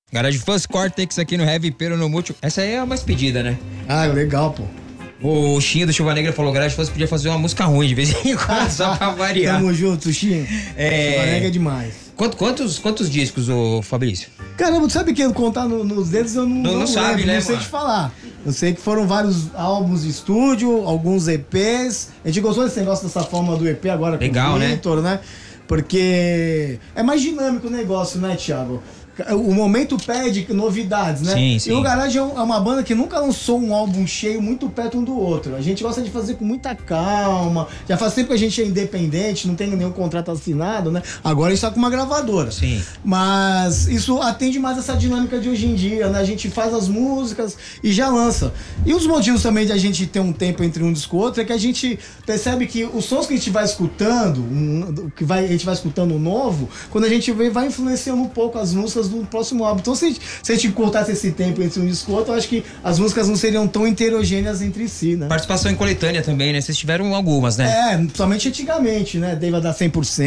Garage Fuzz Cortex aqui no Heavy Pero no Múltiplo. Essa aí é a mais pedida, né? Ah, legal, pô. O Xinho do Chuva Negra falou: Garage Fuzz podia fazer uma música ruim de vez em quando, só pra variar. Tamo junto, Xinho. Chuva Negra é demais. Quantos discos, ô Fabrício? Caramba, tu sabe que contar nos dedos eu não sabe, lembro, né, não sei mano? te falar. Eu sei que foram vários álbuns de estúdio, alguns EPs. A gente gostou desse negócio dessa forma do EP agora com Legal, o né? Vitor, né? Porque é mais dinâmico o negócio, né, Thiago? O momento pede novidades, né? Sim, sim. E o Garage é uma banda que nunca lançou um álbum cheio muito perto um do outro. A gente gosta de fazer com muita calma. Já faz tempo que a gente é independente, não tem nenhum contrato assinado, né? Agora a gente tá com uma gravadora. Sim. Mas isso atende mais essa dinâmica de hoje em dia, né? A gente faz as músicas e já lança. E os motivos também de a gente ter um tempo entre um disco e outro é que a gente percebe que os sons que a gente vai escutando, a gente vai escutando novo, quando a gente vê, vai influenciando um pouco as músicas do próximo álbum. Então, se a gente cortasse esse tempo entre um disco e outro, eu acho que as músicas não seriam tão heterogêneas entre si, né? Participação em coletânea também, né? Vocês tiveram algumas, né? Principalmente antigamente, né? Deva dar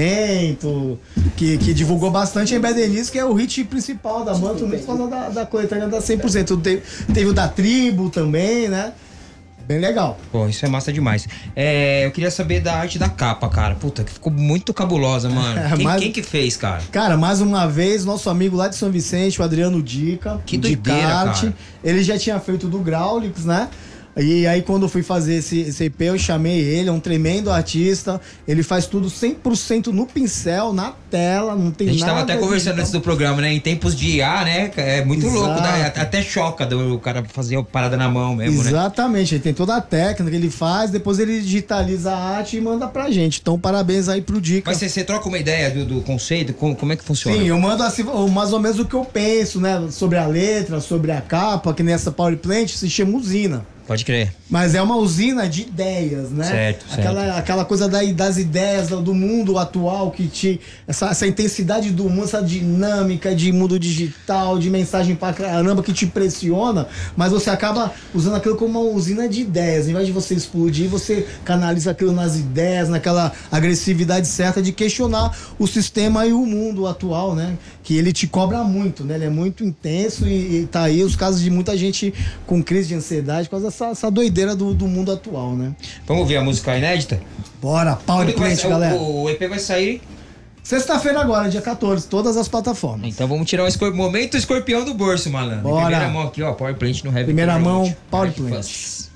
100%, que divulgou bastante a Embedenice, que é o hit principal da banda, por causa da coletânea da 100%. Teve o da Tribo também, né? Bem legal. Pô, isso é massa demais. Eu queria saber da arte da capa, cara. Puta, que ficou muito cabulosa, mano. Quem que fez, cara? Cara, mais uma vez, nosso amigo lá de São Vicente, o Adriano Dica. Que doideira, cara. Ele já tinha feito do Graulix, né? E aí, quando eu fui fazer esse EP, eu chamei ele, é um tremendo artista. Ele faz tudo 100% no pincel, na tela, não tem nada. A gente tava até conversando antes do programa, né? Em tempos de IA, né? É muito louco, né? Até choca o cara fazer a parada na mão mesmo, né? Exatamente, ele tem toda a técnica que ele faz, depois ele digitaliza a arte e manda pra gente. Então, parabéns aí pro Dica. Mas você troca uma ideia do conceito? Como é que funciona? Sim, eu mando assim, mais ou menos o que eu penso, né? Sobre a letra, sobre a capa, que nessa Power Plant se chama usina. Pode crer. Mas é uma usina de ideias, né? Certo. Aquela coisa das ideias do mundo atual que essa intensidade do mundo, essa dinâmica de mundo digital, de mensagem pra caramba que te pressiona, mas você acaba usando aquilo como uma usina de ideias. Em vez de você explodir, você canaliza aquilo nas ideias, naquela agressividade certa de questionar o sistema e o mundo atual, né? Que ele te cobra muito, né? Ele é muito intenso e tá aí os casos de muita gente com crise de ansiedade por causa dessa doideira do mundo atual, né? Vamos ouvir a música inédita? Bora, Power Plant, galera. O EP vai sair sexta-feira agora, dia 14, todas as plataformas. Então vamos tirar o momento escorpião do bolso, malandro. Bora. Primeira mão aqui, ó, Power Plant no Heavy. Primeira mão, Power Plant.